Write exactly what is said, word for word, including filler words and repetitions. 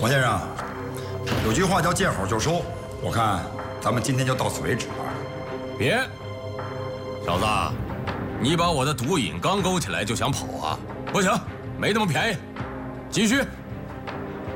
王先生，有句话叫见好就收，我看咱们今天就到此为止吧。 别，小子，你把我的毒瘾刚勾起来就想跑啊？不行，没那么便宜，继续。